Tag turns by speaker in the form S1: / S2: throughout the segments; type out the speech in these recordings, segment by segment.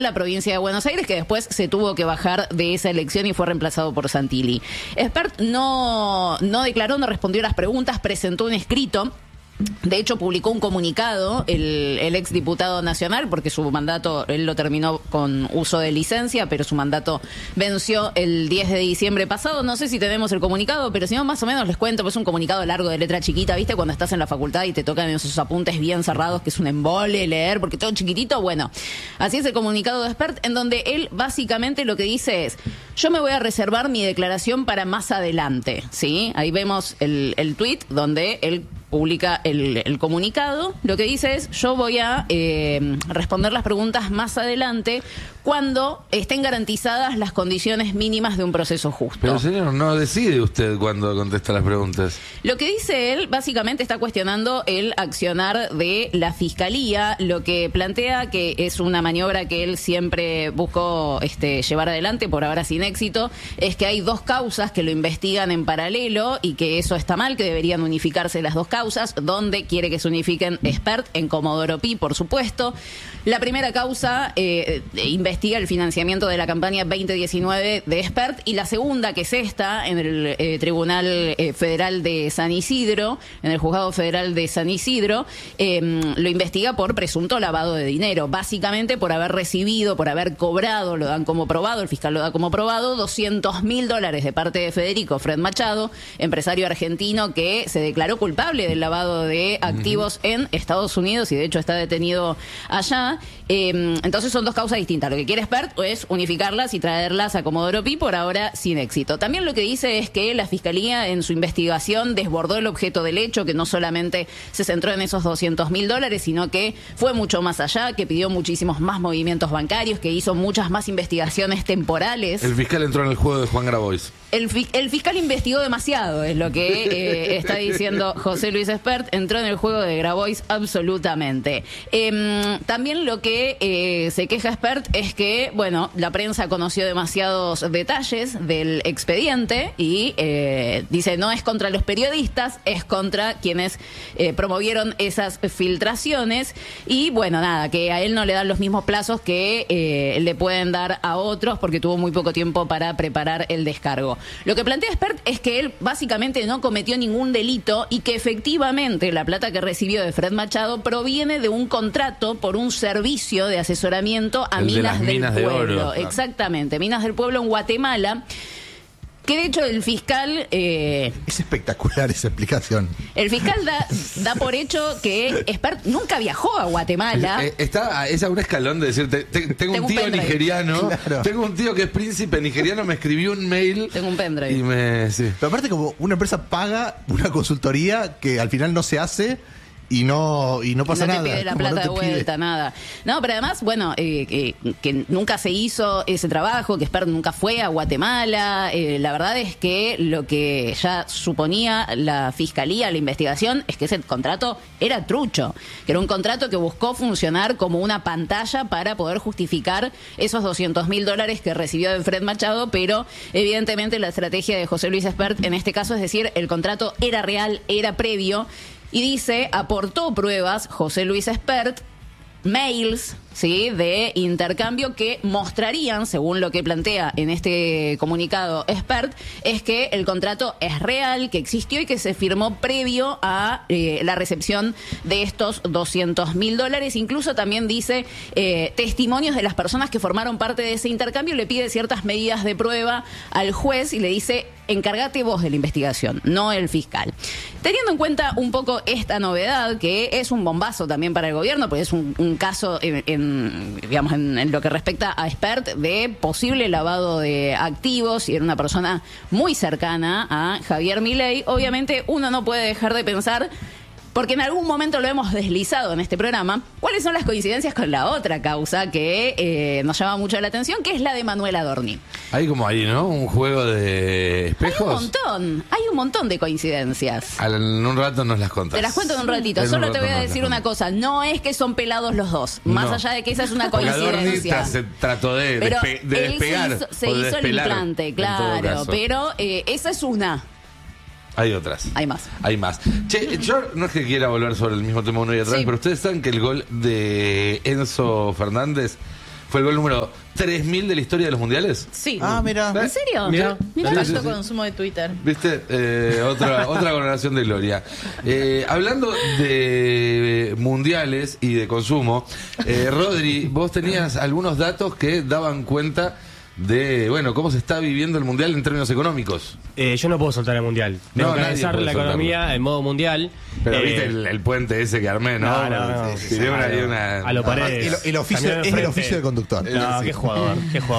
S1: la provincia de Buenos Aires, que después se tuvo que bajar de esa elección y fue reemplazado por Santilli. Espert no declaró, no respondió a las preguntas, presentó un escrito. De hecho, publicó un comunicado el exdiputado nacional, porque su mandato, él lo terminó con uso de licencia, pero su mandato venció el 10 de diciembre pasado. No sé si tenemos el comunicado, pero si no, más o menos les cuento, pues es un comunicado largo de letra chiquita, ¿viste? Cuando estás en la facultad y te tocan esos apuntes bien cerrados, que es un embole leer, porque todo chiquitito, bueno. Así es el comunicado de Espert, en donde él básicamente lo que dice es: yo me voy a reservar mi declaración para más adelante, ¿sí? Ahí vemos el tuit donde él publica el comunicado. Lo que dice es: yo voy a responder las preguntas más adelante cuando estén garantizadas las condiciones mínimas de un proceso justo.
S2: Pero señor, no decide usted cuando contesta las preguntas.
S1: Lo que dice él básicamente está cuestionando el accionar de la Fiscalía, lo que plantea que es una maniobra que él siempre buscó llevar adelante, por ahora sin éxito, es que hay dos causas que lo investigan en paralelo y que eso está mal, que deberían unificarse las dos causas. Donde quiere que se unifiquen Espert, en Comodoro Pi, por supuesto. La primera causa investiga el financiamiento de la campaña 2019 de Espert, y la segunda, que es esta, en el Tribunal Federal de San Isidro, en el Juzgado Federal de San Isidro, lo investiga por presunto lavado de dinero, básicamente por haber recibido, por haber cobrado, lo dan como probado, el fiscal lo da como probado, $200.000 de parte de Federico Fred Machado, empresario argentino que se declaró culpable del lavado de activos en Estados Unidos y de hecho está detenido allá. Entonces son dos causas distintas. Lo que quiere Espert es unificarlas y traerlas a Comodoro Pi, por ahora sin éxito. También lo que dice es que la Fiscalía en su investigación desbordó el objeto del hecho, que no solamente se centró en esos $200.000, sino que fue mucho más allá, que pidió muchísimos más movimientos bancarios, que hizo muchas más investigaciones temporales.
S2: El fiscal entró en el juego de Juan Grabois.
S1: El fiscal investigó demasiado, es lo que está diciendo José Luis Espert. Entró en el juego de Grabois absolutamente. También lo que se queja Espert es que, bueno, la prensa conoció demasiados detalles del expediente y dice: no es contra los periodistas, es contra quienes promovieron esas filtraciones. Y bueno, nada, que a él no le dan los mismos plazos que le pueden dar a otros, porque tuvo muy poco tiempo para preparar el descargo. Lo que plantea Espert es que él básicamente no cometió ningún delito y que efectivamente la plata que recibió de Fred Machado proviene de un contrato por un servicio de asesoramiento a Minas del Pueblo. Exactamente, Minas del Pueblo en Guatemala. Que de hecho el fiscal...
S3: es espectacular esa explicación.
S1: El fiscal da por hecho que Espert nunca viajó a Guatemala.
S2: Es a un escalón de decir, tengo un tío nigeriano, claro. Tengo un tío que es príncipe nigeriano, me escribió un mail.
S1: Tengo un pendrive.
S2: Sí.
S3: Pero aparte, como una empresa paga una consultoría que al final no se hace... Y no pasa nada.
S1: No te pide la plata de vuelta, nada. No, pero además, bueno, que nunca se hizo ese trabajo, que Espert nunca fue a Guatemala. La verdad es que lo que ya suponía la Fiscalía, la investigación, es que ese contrato era trucho. Que era un contrato que buscó funcionar como una pantalla para poder justificar esos $200.000 que recibió de Fred Machado, pero evidentemente la estrategia de José Luis Espert en este caso es decir, el contrato era real, era previo. Y dice, aportó pruebas José Luis Espert, mails, ¿sí?, de intercambio que mostrarían, según lo que plantea en este comunicado Espert, es que el contrato es real, que existió y que se firmó previo a la recepción de estos $200.000. Incluso también dice testimonios de las personas que formaron parte de ese intercambio. Le pide ciertas medidas de prueba al juez y le dice: encárgate vos de la investigación, no el fiscal. Teniendo en cuenta un poco esta novedad, que es un bombazo también para el gobierno, porque es un caso en lo que respecta a Espert de posible lavado de activos, y era una persona muy cercana a Javier Milei, obviamente uno no puede dejar de pensar, porque en algún momento lo hemos deslizado en este programa, cuáles son las coincidencias con la otra causa que nos llama mucho la atención, que es la de Manuel Adorni.
S2: Hay como ahí, ¿no? Un juego de espejos.
S1: Hay un montón de coincidencias.
S2: En un rato nos las contás.
S1: Te las cuento en un ratito. Solo te voy a decir una cosa: no es que son pelados los dos, más allá de que esa es una coincidencia.
S2: Se trató de despegar.
S1: Se hizo el implante, claro, pero esa es una.
S2: Hay otras.
S1: Hay más.
S2: Hay más. Che, yo no es que quiera volver sobre el mismo tema uno y otra vez, pero ustedes saben que el gol de Enzo Fernández fue el gol número 3000 de la historia de los mundiales.
S1: Sí.
S3: Ah, mira.
S1: ¿En serio?
S4: Mira.
S5: Alto consumo de Twitter.
S2: ¿Viste? Otra coronación de gloria. Hablando de mundiales y de consumo, Rodri, vos tenías algunos datos que daban cuenta de, bueno, cómo se está viviendo el mundial en términos económicos.
S4: Yo no puedo soltar el mundial. Tengo
S2: No,
S4: que
S2: nadie
S4: analizar
S2: puede
S4: la
S2: soltarlo.
S4: economía en modo mundial.
S2: Pero viste el puente ese que armé, ¿no?
S4: No.
S2: Tiré una-
S4: A lo Paredes.
S3: El oficio,
S4: Cambió de
S3: es el
S4: frente.
S3: oficio de conductor.
S4: No,
S2: Sí.
S4: qué jugador.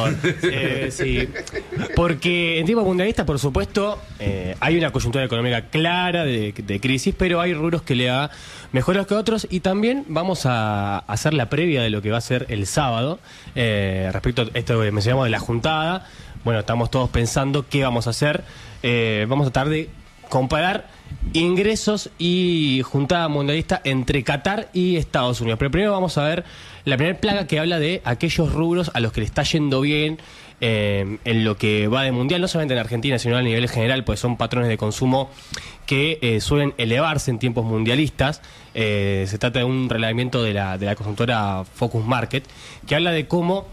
S4: Sí. Porque en tiempo mundialista, por supuesto, hay una coyuntura económica clara de crisis, pero hay rubros que le da mejores que otros. Y también vamos a hacer la previa de lo que va a ser el sábado. Respecto a esto que mencionamos de la juntada. Bueno, estamos todos pensando qué vamos a hacer. Vamos a tratar de comparar ingresos y juntada mundialista entre Qatar y Estados Unidos. Pero primero vamos a ver la primera plaga que habla de aquellos rubros a los que le está yendo bien en lo que va de mundial, no solamente en Argentina, sino a nivel general, pues son patrones de consumo que suelen elevarse en tiempos mundialistas. Se trata de un relevamiento de la consultora Focus Market, que habla de cómo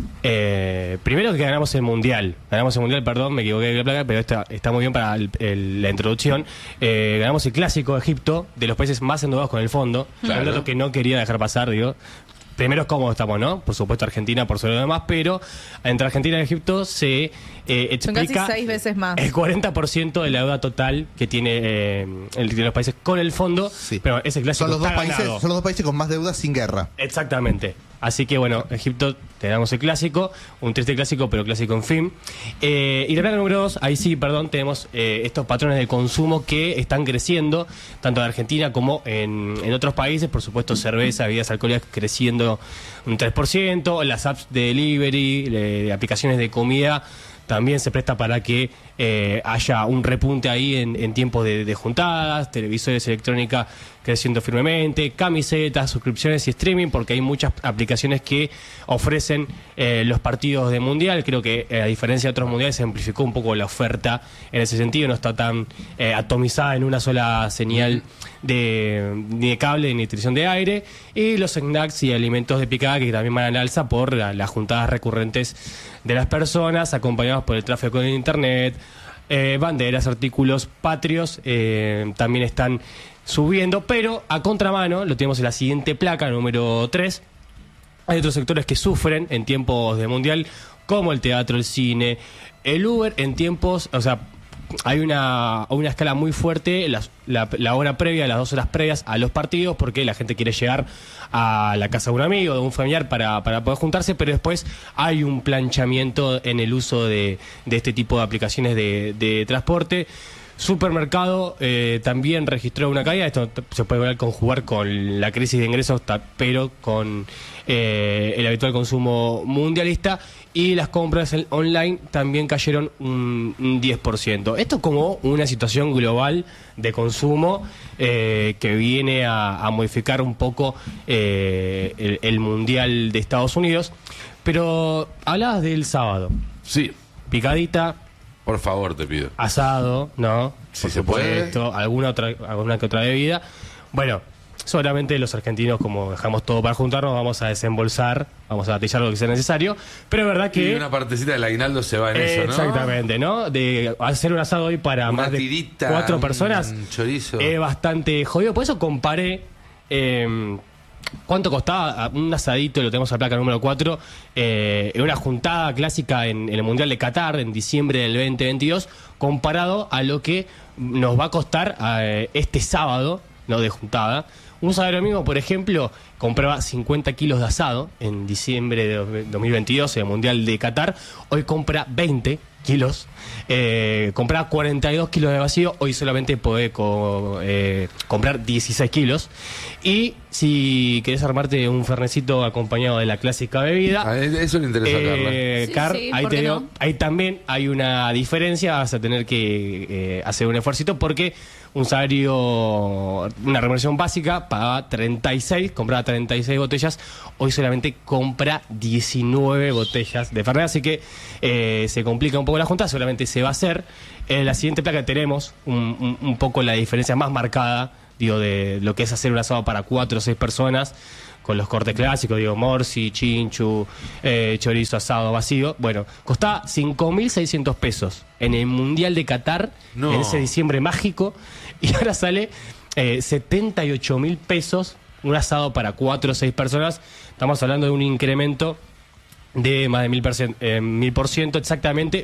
S4: primero que ganamos el mundial, perdón, me equivoqué de la placa, pero está muy bien para la introducción. Ganamos el clásico de Egipto, de los países más endeudados con el fondo.
S2: Claro.
S4: Un dato que no quería dejar pasar, digo. Primero, cómo estamos, ¿no? Por supuesto, Argentina por sobre lo demás, pero entre Argentina y Egipto se
S5: Son casi
S4: explica
S5: 6 veces más.
S4: el 40% de la deuda total que tiene los países con el fondo.
S3: Sí.
S4: Pero ese clásico
S3: Son los dos
S4: está
S3: países,
S4: ganado.
S3: son los dos países con más deuda sin guerra.
S4: Exactamente. Así que bueno, Egipto, te damos el clásico, un triste clásico, pero clásico en fin. Y la placa número 2, ahí sí, perdón, tenemos estos patrones de consumo que están creciendo, tanto en Argentina como en otros países. Por supuesto, cerveza, bebidas alcohólicas creciendo un 3%, las apps de delivery, de aplicaciones de comida, también se presta para que haya un repunte ahí en tiempos de juntadas, televisores, electrónica creciendo firmemente, camisetas, suscripciones y streaming, porque hay muchas aplicaciones que ofrecen los partidos de mundial. Creo que a diferencia de otros mundiales se amplificó un poco la oferta en ese sentido, no está tan atomizada en una sola señal ni de cable ni de distribución de aire, y los snacks y alimentos de picada que también van al alza por las juntadas recurrentes de las personas, acompañados por el tráfico en internet. Banderas, artículos patrios también están subiendo, pero a contramano, lo tenemos en la siguiente placa, número 3, hay otros sectores que sufren en tiempos de mundial, como el teatro, el cine, el Uber en tiempos, o sea, hay una escala muy fuerte, la hora previa, las 2 horas previas a los partidos, porque la gente quiere llegar a la casa de un amigo, de un familiar para poder juntarse, pero después hay un planchamiento en el uso de este tipo de aplicaciones de transporte. Supermercado también registró una caída. Esto se puede conjugar con la crisis de ingresos, pero con el habitual consumo mundialista. Y las compras online también cayeron un 10%. Esto como una situación global de consumo que viene a modificar un poco el Mundial de Estados Unidos. Pero hablabas del sábado.
S2: Sí,
S4: Picadita,
S2: por favor, te pido.
S4: asado, ¿no?
S2: Si
S4: Por
S2: se puede.
S4: supuesto, alguna que otra bebida. Bueno, seguramente los argentinos, como dejamos todo para juntarnos, vamos a desembolsar, vamos a batillar lo que sea necesario. Pero es verdad que...
S2: Y una partecita del aguinaldo se va en eso, ¿no?
S4: Exactamente, ¿no? De hacer un asado hoy para
S2: Una
S4: más de
S2: tirita,
S4: 4 personas
S2: un chorizo.
S4: es bastante jodido. Por eso comparé cuánto costaba un asadito, lo tenemos a placa número 4, en una juntada clásica en el Mundial de Qatar en diciembre del 2022, comparado a lo que nos va a costar este sábado, ¿no? De juntada. Un salario mínimo, por ejemplo, compraba 50 kilos de asado en diciembre de 2022, en el Mundial de Qatar. Hoy compra 20 kilos. Compraba 42 kilos de vacío. Hoy solamente puede comprar 16 kilos. Y si querés armarte un fernecito acompañado de la clásica bebida...
S2: Eso le interesa a Carla.
S1: Sí,
S4: Car,
S1: sí,
S4: ahí,
S1: ¿por qué no?
S4: ahí también hay una diferencia. Vas a tener que hacer un esfuercito, porque un salario, una remuneración básica, pagaba 36, compraba 36 botellas, hoy solamente compra 19 botellas de Fernet, así que se complica un poco la junta. Seguramente se va a hacer. En la siguiente placa tenemos un poco la diferencia más marcada de lo que es hacer un asado para 4 o 6 personas, con los cortes clásicos, morsi, chinchu, chorizo asado vacío. Bueno, costaba 5.600 pesos en el Mundial de Qatar,
S2: No.
S4: en ese diciembre mágico, y ahora sale 78.000 pesos un asado para 4 o 6 personas. Estamos hablando de un incremento de más de 1000%, exactamente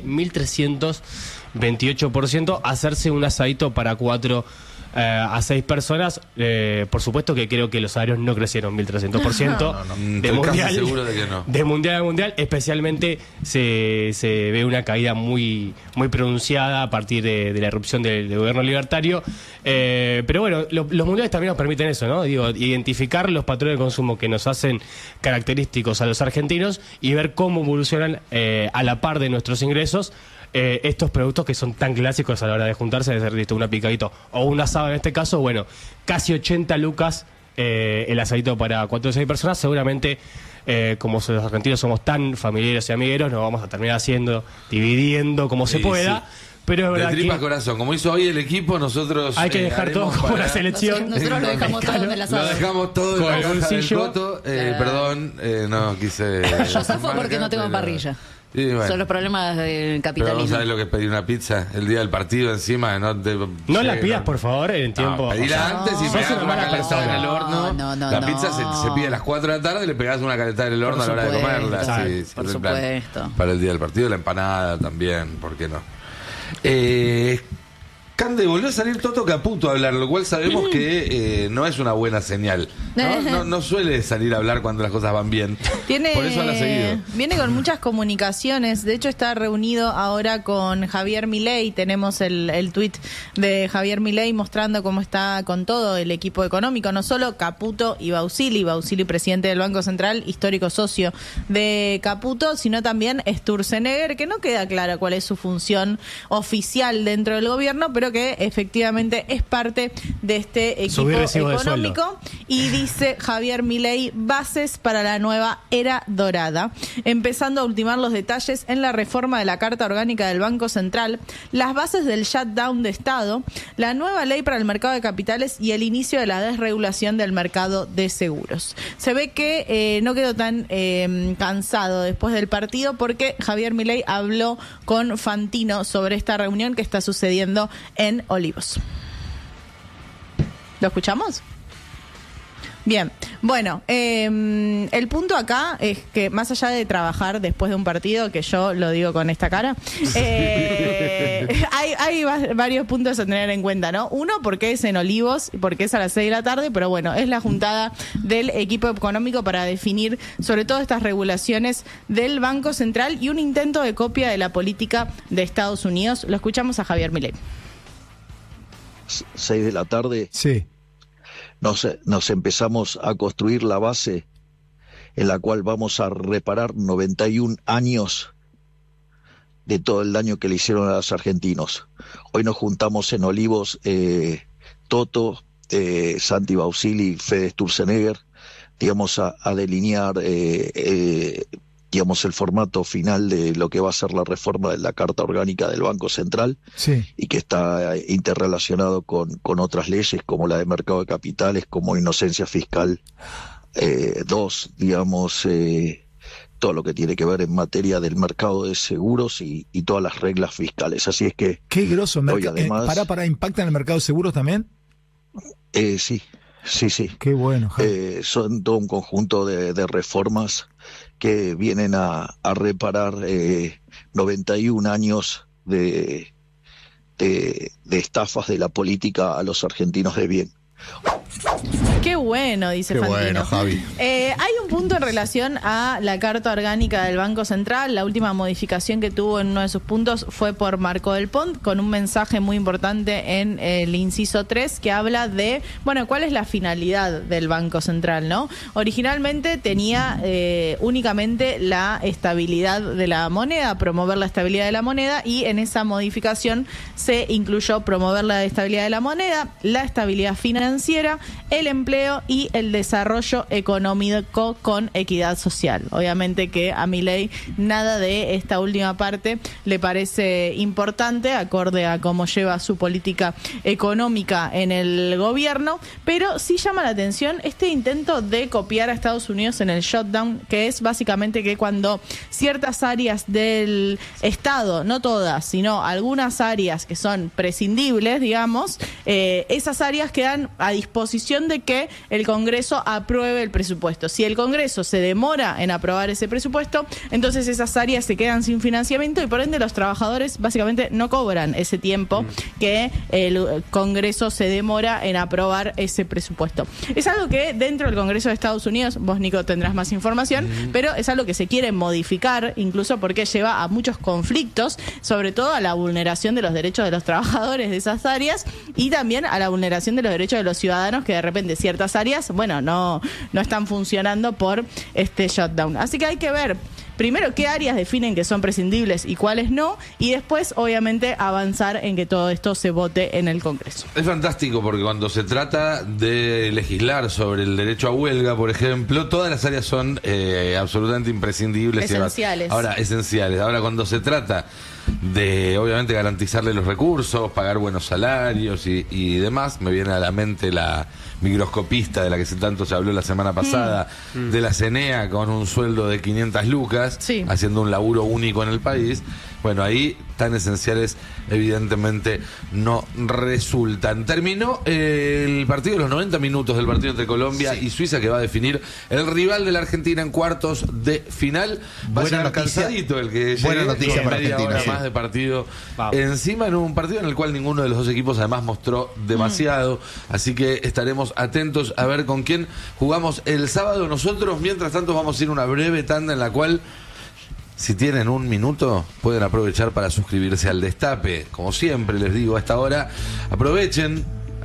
S4: 1328%, hacerse un asadito para 4 a 6 personas. Por supuesto que creo que los salarios no crecieron 1300%. De
S2: Estoy casi
S4: mundial,
S2: seguro de que no.
S4: de mundial a mundial, especialmente se ve una caída muy pronunciada a partir de la irrupción del gobierno libertario. Pero bueno, los mundiales también nos permiten eso, ¿no? Identificar los patrones de consumo que nos hacen característicos a los argentinos y ver cómo evolucionan a la par de nuestros ingresos estos productos que son tan clásicos a la hora de juntarse, de ser una picadito o un asado en este caso. Bueno, casi 80 lucas el asadito para 4 o 6 personas. Seguramente, como los argentinos somos tan familiares y amigueros, nos vamos a terminar dividiendo como se pueda.
S2: Sí.
S4: Pero es
S2: De
S4: verdad
S2: tripa
S4: que
S2: corazón, como hizo hoy el equipo, nosotros
S4: hay que dejar todo
S2: haremos
S4: como
S2: para-
S4: una selección.
S1: Nosotros lo dejamos todo en el
S2: Lo
S1: asado.
S2: dejamos todo en
S4: Con
S2: la
S4: el
S2: caja del
S4: bolsillo.
S2: coto. Perdón, no quise.
S1: Yo zafo porque no tengo
S2: pero-
S1: parrilla.
S2: Y bueno.
S1: Son los problemas del
S2: Pero vos
S1: capitalismo.
S2: sabés lo que es pedir una pizza el día del partido encima. No
S4: la pidas, por favor, en tiempo.
S2: No, pedila antes y
S1: No,
S2: pegás
S4: sos
S2: una
S4: una mala
S2: calentada en
S4: persona.
S2: el horno.
S1: No,
S2: la pizza se pide a las 4 de la tarde y le pegás una calentada en el horno a la hora de
S1: supuesto,
S2: comerla. Sí, sí,
S1: por
S2: es el plan.
S1: supuesto.
S2: Para el día del partido, la empanada también, ¿por qué no? Cande, volvió a salir Toto Caputo a hablar, lo cual sabemos que no es una buena señal. No suele salir a hablar cuando las cosas van bien. Por eso la ha seguido.
S5: Viene con muchas comunicaciones. De hecho, está reunido ahora con Javier Milei. Tenemos el tuit de Javier Milei mostrando cómo está con todo el equipo económico. No solo Caputo y Bausili. Bausili, presidente del Banco Central, histórico socio de Caputo, sino también Sturzenegger, que no queda clara cuál es su función oficial dentro del gobierno, pero que efectivamente es parte de este equipo
S4: Subir recibo de
S5: económico. Y dice Javier Milei: bases para la nueva era dorada, empezando a ultimar los detalles en la reforma de la Carta Orgánica del Banco Central, las bases del shutdown de Estado, la nueva ley para el mercado de capitales y el inicio de la desregulación del mercado de seguros. Se ve que no quedó tan cansado después del partido, porque Javier Milei habló con Fantino sobre esta reunión que está sucediendo en Olivos. ¿Lo escuchamos? Bien, bueno, el punto acá es que más allá de trabajar después de un partido, que yo lo digo con esta cara, hay varios puntos a tener en cuenta, ¿no? Uno, porque es en Olivos, porque es a las 6 de la tarde, pero bueno, es la juntada del equipo económico para definir sobre todo estas regulaciones del Banco Central y un intento de copia de la política de Estados Unidos. Lo escuchamos a Javier Milei.
S6: 6 de la tarde.
S3: Sí.
S6: Nos empezamos a construir la base en la cual vamos a reparar 91 años de todo el daño que le hicieron a los argentinos. Hoy nos juntamos en Olivos, Toto, Santi Bausili, Fede Sturzenegger, digamos, a delinear digamos, el formato final de lo que va a ser la reforma de la Carta Orgánica del Banco Central,
S3: Sí.
S6: y que está interrelacionado con otras leyes como la de mercado de capitales, como inocencia fiscal 2, digamos, todo lo que tiene que ver en materia del mercado de seguros y todas las reglas fiscales. Así es que
S7: Qué grosso.
S6: hoy además,
S7: ¿Impacta en el mercado de seguros también?
S6: sí.
S7: Qué bueno, Javi.
S6: Son todo un conjunto de reformas que vienen a reparar 91 años de estafas de la política a los argentinos de bien.
S5: Qué bueno, dice
S3: Qué
S5: Fantino.
S3: bueno, Javi.
S5: Hay un punto en relación a la Carta Orgánica del Banco Central. La última modificación que tuvo en uno de sus puntos fue por Marco del Pont, con un mensaje muy importante en el inciso 3, que habla de, bueno, cuál es la finalidad del Banco Central, ¿no? Originalmente tenía únicamente la estabilidad de la moneda, promover la estabilidad de la moneda, y en esa modificación se incluyó promover la estabilidad de la moneda, la estabilidad financiera el empleo y el desarrollo económico con equidad social. Obviamente que a Milei nada de esta última parte le parece importante, acorde a cómo lleva su política económica en el gobierno, pero sí llama la atención este intento de copiar a Estados Unidos en el shutdown, que es básicamente que cuando ciertas áreas del Estado, no todas, sino algunas áreas que son prescindibles, digamos, esas áreas quedan a disposición de que el Congreso apruebe el presupuesto. Si el Congreso se demora en aprobar ese presupuesto, entonces esas áreas se quedan sin financiamiento y por ende los trabajadores básicamente no cobran ese tiempo que el Congreso se demora en aprobar ese presupuesto. Es algo que dentro del Congreso de Estados Unidos, vos Nico tendrás más información, pero es algo que se quiere modificar, incluso porque lleva a muchos conflictos, sobre todo a la vulneración de los derechos de los trabajadores de esas áreas y también a la vulneración de los derechos de los ciudadanos, que de repente ciertas áreas, bueno, no están funcionando por este shutdown. Así que hay que ver primero qué áreas definen que son prescindibles y cuáles no, y después obviamente avanzar en que todo esto se vote en el Congreso.
S2: Es fantástico porque cuando se trata de legislar sobre el derecho a huelga, por ejemplo, todas las áreas son absolutamente imprescindibles.
S5: Esenciales.
S2: Esenciales. Ahora, cuando se trata de, obviamente, garantizarle los recursos, pagar buenos salarios y demás, me viene a la mente la microscopista de la que tanto se habló la semana pasada, de la CENEA, con un sueldo de 500 lucas, haciendo un laburo único en el país. Bueno, ahí tan esenciales evidentemente no resultan. Terminó el partido de los 90 minutos del partido entre Colombia y Suiza, que va a definir el rival de la Argentina en cuartos de final. Va a ser cansadito el que llegue,
S3: noticia para
S2: media
S3: Argentina,
S2: hora más de partido encima, en un partido en el cual ninguno de los dos equipos además mostró demasiado, así que estaremos atentos a ver con quién jugamos el sábado. Nosotros, mientras tanto, vamos a ir una breve tanda en la cual, si tienen un minuto, pueden aprovechar para suscribirse al Destape. Como siempre les digo a esta hora, aprovechen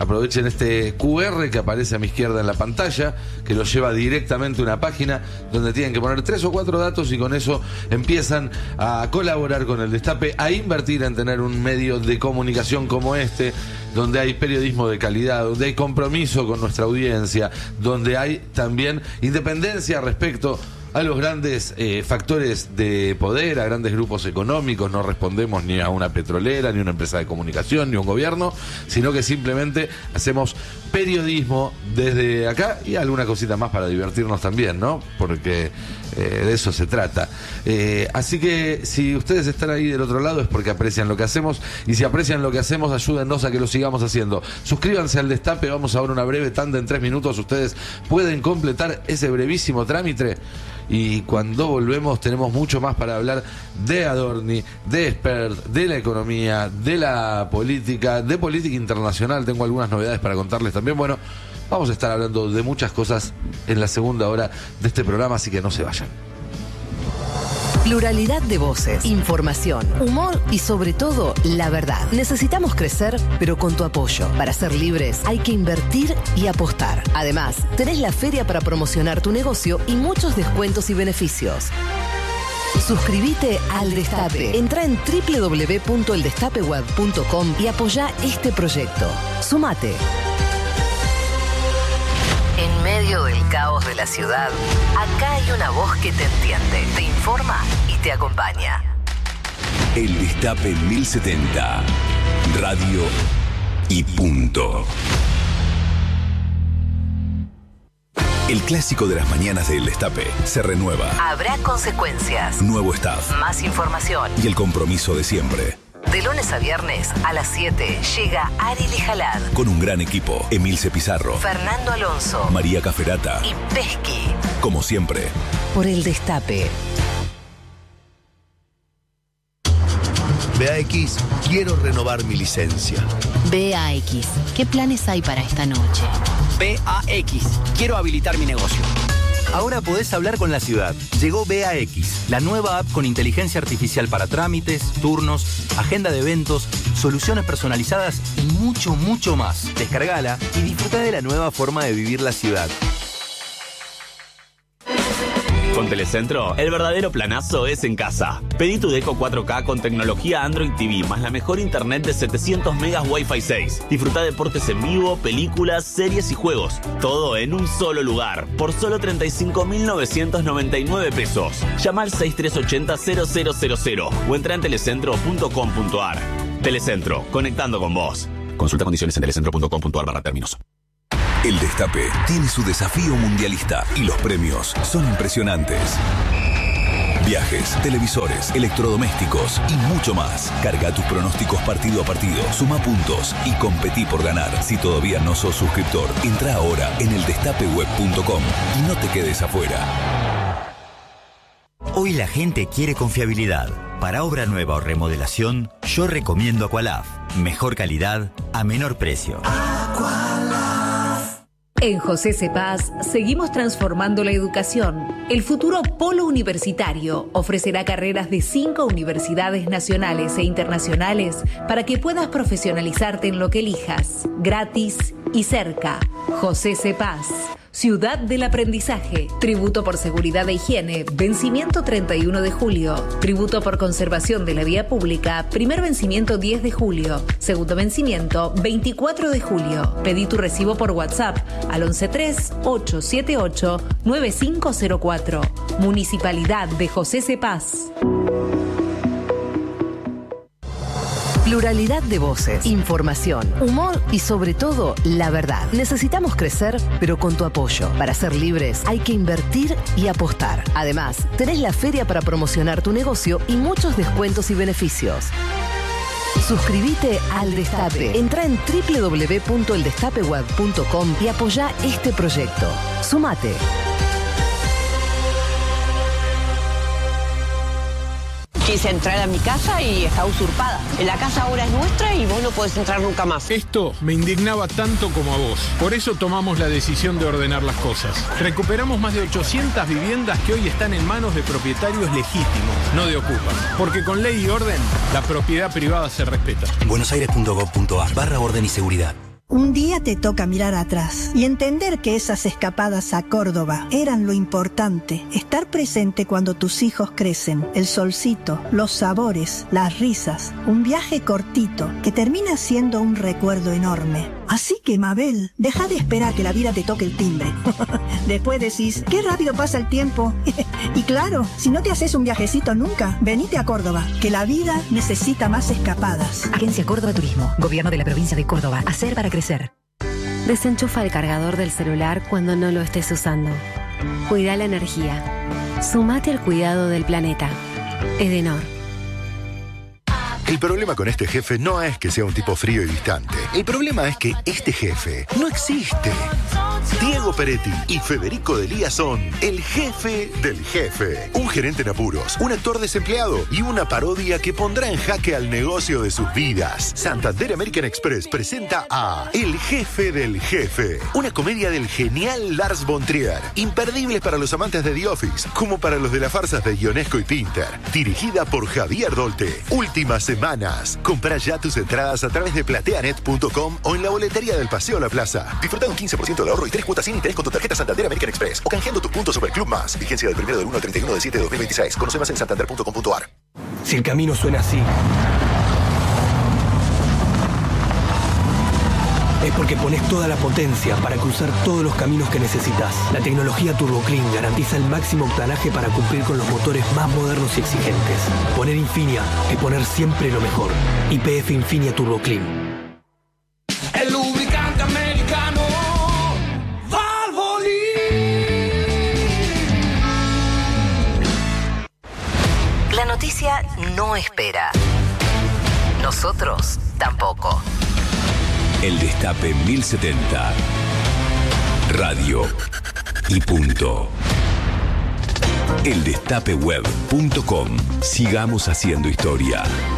S2: este QR que aparece a mi izquierda en la pantalla, que los lleva directamente a una página donde tienen que poner 3 o 4 datos y con eso empiezan a colaborar con el Destape, a invertir en tener un medio de comunicación como este, donde hay periodismo de calidad, donde hay compromiso con nuestra audiencia, donde hay también independencia respecto a los grandes factores de poder, a grandes grupos económicos. No respondemos ni a una petrolera, ni a una empresa de comunicación, ni a un gobierno, sino que simplemente hacemos periodismo desde acá y alguna cosita más para divertirnos también, ¿no? Porque de eso se trata. Así que si ustedes están ahí del otro lado es porque aprecian lo que hacemos, y si aprecian lo que hacemos, ayúdennos a que lo sigamos haciendo. Suscríbanse al Destape, vamos ahora a una breve tanda en 3 minutos. Ustedes pueden completar ese brevísimo trámite y cuando volvemos tenemos mucho más para hablar de Adorni, de Spert, de la economía, de la política, de política internacional. Tengo algunas novedades para contarles también. Bueno, vamos a estar hablando de muchas cosas en la segunda hora de este programa, así que no se vayan.
S8: Pluralidad de voces, información, humor y sobre todo la verdad. Necesitamos crecer, pero con tu apoyo. Para ser libres hay que invertir y apostar. Además, tenés la feria para promocionar tu negocio y muchos descuentos y beneficios. Suscríbete al Destape. Entra en www.eldestapeweb.com y apoya este proyecto. Sumate. En medio del caos de la ciudad, acá hay una voz que te entiende, te informa y te acompaña.
S9: El Destape 1070. Radio y punto. El clásico de las mañanas de El Destape se renueva.
S8: Habrá consecuencias.
S9: Nuevo staff.
S8: Más información.
S9: Y el compromiso de siempre.
S8: De lunes a viernes a las 7 llega Arely Jalad.
S9: Con un gran equipo. Emilce Pizarro.
S8: Fernando Alonso.
S9: María Caferata.
S8: Y Pesqui.
S9: Como siempre.
S8: Por El Destape.
S10: BAX, quiero renovar mi licencia.
S11: BAX, ¿qué planes hay para esta noche?
S12: BAX, quiero habilitar mi negocio. Ahora podés hablar con la ciudad. Llegó BAX, la nueva app con inteligencia artificial para trámites, turnos, agenda de eventos, soluciones personalizadas y mucho, mucho más. Descargala y disfruta de la nueva forma de vivir la ciudad.
S13: Con Telecentro, el verdadero planazo es en casa. Pedí tu Deco 4K con tecnología Android TV, más la mejor internet de 700 megas Wi-Fi 6. Disfruta deportes en vivo, películas, series y juegos. Todo en un solo lugar, por solo 35.999 pesos. Llama al 6380-0000 o entra en telecentro.com.ar. Telecentro, conectando con vos. Consulta condiciones en telecentro.com.ar/términos.
S9: El Destape tiene su desafío mundialista y los premios son impresionantes. Viajes, televisores, electrodomésticos y mucho más. Carga tus pronósticos partido a partido, suma puntos y competí por ganar. Si todavía no sos suscriptor, entra ahora en eldestapeweb.com y no te quedes afuera.
S14: Hoy la gente quiere confiabilidad. Para obra nueva o remodelación, yo recomiendo Aqualaf. Mejor calidad a menor precio.
S15: En José Cepaz seguimos transformando la educación. El futuro polo universitario ofrecerá carreras de 5 universidades nacionales e internacionales para que puedas profesionalizarte en lo que elijas, gratis y cerca. José Cepaz, ciudad del aprendizaje. Tributo por seguridad e higiene, vencimiento 31 de julio. Tributo por conservación de la vía pública, primer vencimiento 10 de julio. Segundo vencimiento 24 de julio. Pedí tu recibo por WhatsApp al 113-878-9504. Municipalidad de José Cepaz.
S8: Pluralidad de voces, información, humor y sobre todo la verdad. Necesitamos crecer, pero con tu apoyo. Para ser libres hay que invertir y apostar. Además, tenés la feria para promocionar tu negocio y muchos descuentos y beneficios. Suscríbete al Destape. Entra en www.eldestapeweb.com y apoya este proyecto. Sumate.
S16: Quise entrar a mi casa y está usurpada. La casa ahora es nuestra y vos no podés entrar nunca más.
S17: Esto me indignaba tanto como a vos. Por eso tomamos la decisión de ordenar las cosas. Recuperamos más de 800 viviendas que hoy están en manos de propietarios legítimos, no de ocupas. Porque con ley y orden, la propiedad privada se respeta.
S18: buenosaires.gov.ar/orden y seguridad.
S19: Un día te toca mirar atrás y entender que esas escapadas a Córdoba eran lo importante. Estar presente cuando tus hijos crecen, el solcito, los sabores, las risas. Un viaje cortito que termina siendo un recuerdo enorme. Así que, Mabel, deja de esperar que la vida te toque el timbre. Después decís, qué rápido pasa el tiempo. Y claro, si no te haces un viajecito nunca, venite a Córdoba, que la vida necesita más escapadas.
S20: Agencia Córdoba Turismo, Gobierno de la Provincia de Córdoba. Hacer para crecer.
S21: Desenchufa el cargador del celular cuando no lo estés usando. Cuida la energía. Sumate al cuidado del planeta. Edenor.
S10: El problema con este jefe no es que sea un tipo frío y distante. El problema es que este jefe no existe. Diego Peretti y Federico Delía son el jefe del jefe. Un gerente en apuros, un actor desempleado y una parodia que pondrá en jaque al negocio de sus vidas. Santander American Express presenta a El jefe del jefe. Una comedia del genial Lars von Trier. Imperdible para los amantes de The Office, como para los de las farsas de Ionesco y Pinter. Dirigida por Javier Dolte. Últimas semanas. Compra ya tus entradas a través de plateanet.com o en la boletería del Paseo La Plaza. Disfruta un 15% de ahorro y 3 cuotas sin interés con tu tarjeta Santander American Express o canjeando tus puntos sobre el Club Más. Vigencia del 1 del 1 al 31 de 7 de 2026. Conoce más en santander.com.ar.
S18: Si el camino suena así, es porque pones toda la potencia para cruzar todos los caminos que necesitas. La tecnología Turbo Clean garantiza el máximo octanaje para cumplir con los motores más modernos y exigentes. Poner Infinia es poner siempre lo mejor. YPF Infinia Turbo Clean.
S22: El lubricante americano Valvoline.
S8: La noticia no espera. Nosotros tampoco.
S9: El Destape 1070. Radio y punto. Eldestapeweb.com. Sigamos haciendo historia.